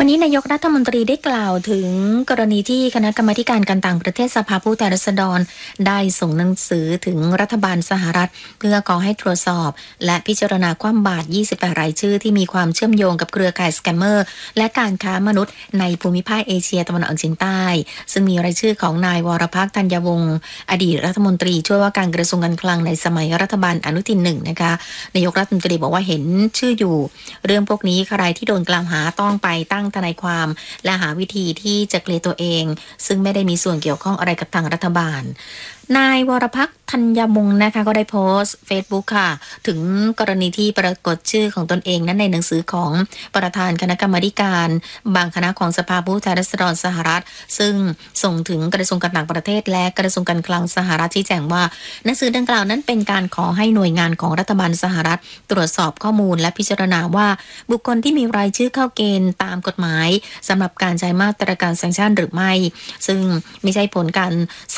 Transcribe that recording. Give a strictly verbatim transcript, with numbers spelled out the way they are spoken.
นี้นายกรัฐมนตรีได้กล่าวถึงกรณีที่คณะกรรมาธิการการต่างประเทศสภาผู้แทนราษฎรได้ส่งหนังสือถึงรัฐบาลสหรัฐเพื่อขอให้ตรวจสอบและพิจารณาคว่ำบาตรยี่สิบแปดรายชื่อที่มีความเชื่อมโยงกับเครือข่ายสแกมเมอร์และการค้ามนุษย์ในภูมิภาคเอเชียตะวันออกเฉียงใต้ซึ่งมีรายชื่อของนายวรพักษ์ธัญวงศ์อดีตรัฐมนตรีช่วยว่าการกระทรวงการคลังในสมัยรัฐบาลอนุทินหนึ่งนะคะนายกรัฐมนตรีบอกว่าเห็นชื่ออยู่เรื่องพวกนี้ใครที่โดนกล่าวหาต้องไปตั้งทนายความและหาวิธีที่จะเคลียร์ตัวเองซึ่งไม่ได้มีส่วนเกี่ยวข้องอะไรกับทางรัฐบาลนายวรพักษ์ธัญวงศ์นะคะก็ได้โพสต์ Facebook ค่ะถึงกรณีที่ปรากฏชื่อของตนเองนั้นในหนังสือของประธานคณะกรรมาธิการบางคณะของสภาผู้แทนราษฎรสหรัฐซึ่งส่งถึงกระทรวงการต่างประเทศและกระทรวงการคลังสหรัฐชี้แจงว่าหนังสือดังกล่าวนั้นเป็นการขอให้หน่วยงานของรัฐบาลสหรัฐตรวจสอบข้อมูลและพิจารณาว่าบุคคลที่มีรายชื่อเข้าเกณฑ์ตามกฎหมายสำหรับการใช้มาตรการแซงชั่นหรือไม่ซึ่งไม่ใช่ผลการ